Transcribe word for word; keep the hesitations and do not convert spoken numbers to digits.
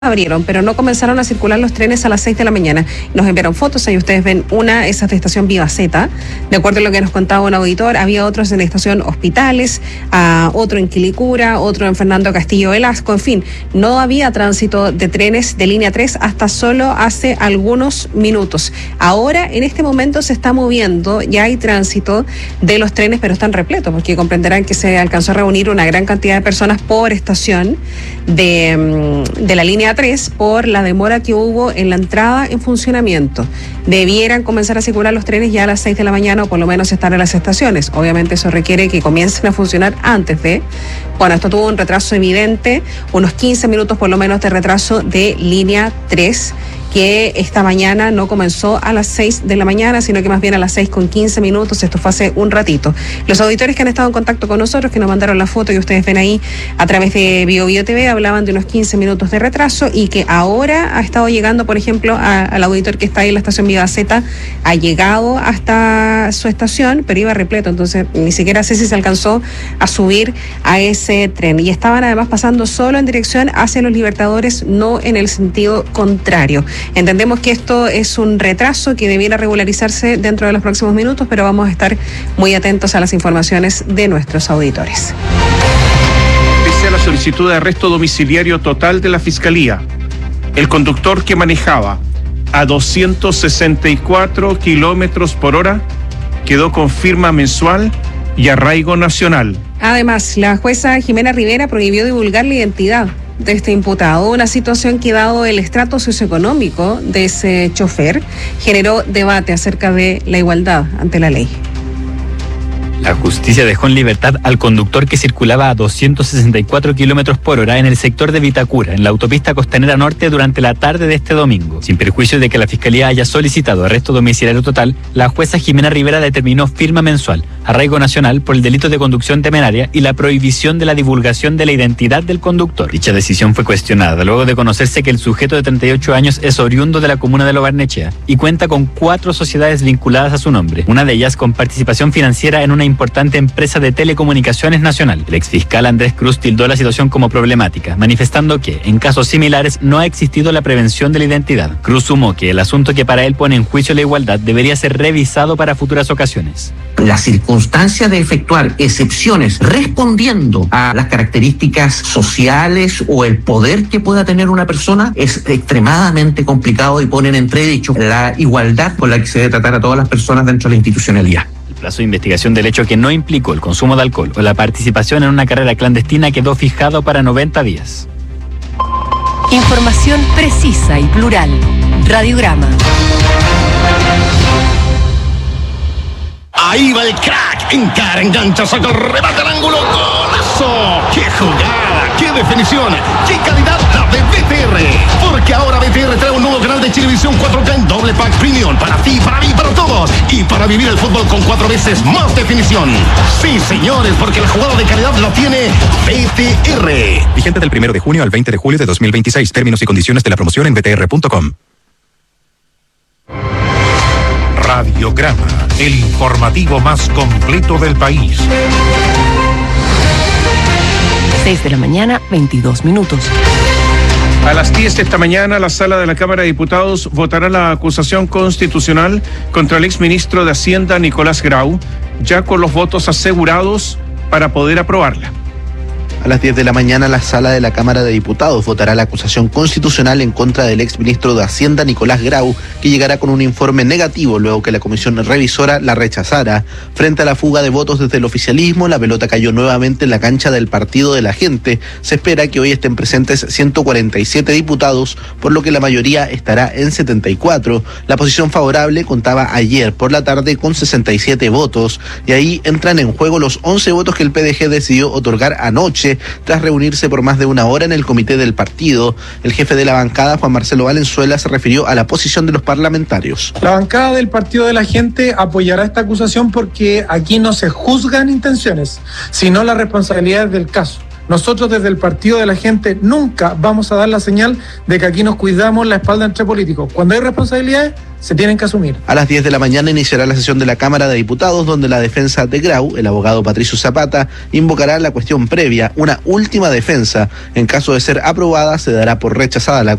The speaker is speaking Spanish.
abrieron, pero no comenzaron a circular los trenes a las seis de la mañana. Nos enviaron fotos, ahí ustedes ven una, esa de estación Viva Zeta. De acuerdo a lo que nos contaba un auditor, había otros en la estación Hospitales, uh, otro en Quilicura, otro en Fernando Castillo Velasco, en fin, no había tránsito de trenes de línea tres hasta solo hace algunos minutos. Ahora, en este momento se está moviendo, ya hay tránsito de los trenes, pero están repletos, porque comprenderán que se alcanzó a reunir una gran cantidad de personas por estación de, de la línea tres por la demora que hubo en la entrada en funcionamiento. Debieran comenzar a circular los trenes ya a las seis de la mañana o por lo menos estar en las estaciones. Obviamente eso requiere que comiencen a funcionar antes de... Bueno, esto tuvo un retraso evidente, unos quince minutos por lo menos de retraso de línea tres, que esta mañana no comenzó a las seis de la mañana, sino que más bien a las seis con quince minutos, esto fue hace un ratito. Los auditores que han estado en contacto con nosotros, que nos mandaron la foto que ustedes ven ahí a través de Bio Bio T V, hablaban de unos quince minutos de retraso y que ahora ha estado llegando, por ejemplo, a, al auditor que está ahí en la estación Viva Zeta, ha llegado hasta su estación, pero iba repleto, entonces ni siquiera sé si se alcanzó a subir a ese tren. Y estaban además pasando solo en dirección hacia los Libertadores, no en el sentido contrario. Entendemos que esto es un retraso que debiera regularizarse dentro de los próximos minutos, pero vamos a estar muy atentos a las informaciones de nuestros auditores. Pese a la solicitud de arresto domiciliario total de la Fiscalía, el conductor que manejaba a doscientos sesenta y cuatro kilómetros por hora quedó con firma mensual y arraigo nacional. Además, la jueza Jimena Rivera prohibió divulgar la identidad de este imputado, una situación que, dado el estrato socioeconómico de ese chofer, generó debate acerca de la igualdad ante la ley. La justicia dejó en libertad al conductor que circulaba a doscientos sesenta y cuatro kilómetros por hora en el sector de Vitacura, en la autopista Costanera Norte, durante la tarde de este domingo. Sin perjuicio de que la Fiscalía haya solicitado arresto domiciliario total, la jueza Jimena Rivera determinó firma mensual, arraigo nacional por el delito de conducción temeraria y la prohibición de la divulgación de la identidad del conductor. Dicha decisión fue cuestionada luego de conocerse que el sujeto de treinta y ocho años es oriundo de la comuna de Lo Barnechea y cuenta con cuatro sociedades vinculadas a su nombre, una de ellas con participación financiera en una importante empresa de telecomunicaciones nacional. El exfiscal Andrés Cruz tildó la situación como problemática, manifestando que, en casos similares, no ha existido la prevención de la identidad. Cruz sumó que el asunto que para él pone en juicio la igualdad debería ser revisado para futuras ocasiones. La circunstancia de efectuar excepciones respondiendo a las características sociales o el poder que pueda tener una persona es extremadamente complicado y pone en entredicho la igualdad con la que se debe tratar a todas las personas dentro de la institucionalidad. El plazo de investigación del hecho que no implicó el consumo de alcohol o la participación en una carrera clandestina quedó fijado para noventa días. Información precisa y plural. Radiograma. Ahí va el crack, encara, engancha, saca el remate al ángulo, ¡golazo! ¡Qué jugada! ¡Qué definición! ¡Qué calidad la de B T R! Porque ahora B T R trae un nuevo canal de Chilevisión cuatro K en doble pack premium para ti, para mí, para todos y para vivir el fútbol con cuatro veces más definición. Sí, señores, porque la jugada de calidad la tiene B T R. Vigente del primero de junio al veinte de julio de dos mil veintiséis. Términos y condiciones de la promoción en b t r punto com. Radiograma, el informativo más completo del país. seis de la mañana, veintidós minutos. A las diez de esta mañana, la sala de la Cámara de Diputados votará la acusación constitucional contra el exministro de Hacienda, Nicolás Grau, ya con los votos asegurados para poder aprobarla. A las diez de la mañana, la sala de la Cámara de Diputados votará la acusación constitucional en contra del exministro de Hacienda, Nicolás Grau, que llegará con un informe negativo luego que la comisión revisora la rechazara. Frente a la fuga de votos desde el oficialismo, la pelota cayó nuevamente en la cancha del Partido de la Gente. Se espera que hoy estén presentes ciento cuarenta y siete diputados, por lo que la mayoría estará en setenta y cuatro. La posición favorable contaba ayer por la tarde con sesenta y siete votos, y ahí entran en juego los once votos que el P D G decidió otorgar anoche, tras reunirse por más de una hora en el comité del partido. El jefe de la bancada, Juan Marcelo Valenzuela, se refirió a la posición de los parlamentarios. La bancada del Partido de la Gente apoyará esta acusación porque aquí no se juzgan intenciones, sino las responsabilidades del caso. Nosotros desde el Partido de la Gente nunca vamos a dar la señal de que aquí nos cuidamos la espalda entre políticos. Cuando hay responsabilidades, se tienen que asumir. A las diez de la mañana iniciará la sesión de la Cámara de Diputados, donde la defensa de Grau, el abogado Patricio Zapata, invocará la cuestión previa, una última defensa. En caso de ser aprobada, se dará por rechazada la